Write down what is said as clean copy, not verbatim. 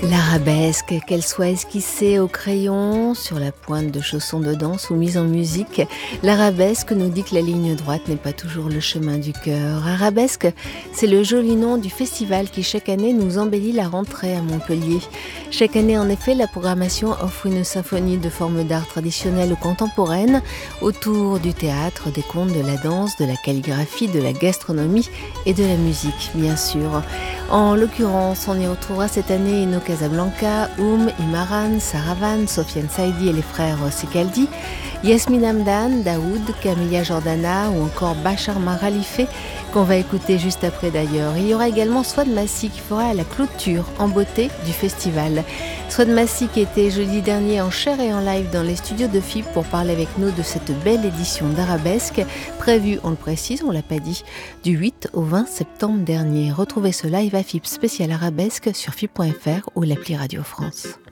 L'arabesque, qu'elle soit esquissée au crayon, sur la pointe de chaussons de danse ou mise en musique, l'arabesque nous dit que la ligne droite n'est pas toujours le chemin du cœur. Arabesque, c'est le joli nom du festival qui chaque année nous embellit la rentrée à Montpellier. Chaque année, en effet, la programmation offre une symphonie de formes d'art traditionnelles ou contemporaines autour du théâtre, des contes, de la danse, de la calligraphie, de la gastronomie et de la musique, bien sûr. En l'occurrence, on y retrouvera cette année Ino Casablanca, Imaran, Saravan, Sofiane Saidi et les frères Sekaldi, Yasmine Hamdan, Daoud, Camilla Jordana ou encore Bachar Maralife qu'on va écouter juste après d'ailleurs. Il y aura également Swad Massi qui fera la clôture en beauté du festival. Swad Massi qui était jeudi dernier en chair et en live dans les studios de FIP pour parler avec nous de cette belle édition d'Arabesque prévue, on le précise, on l'a pas dit, du 8 au 20 septembre dernier. Retrouvez ce live à FIP spécial Arabesque sur FIP.fr ou l'appli Radio France.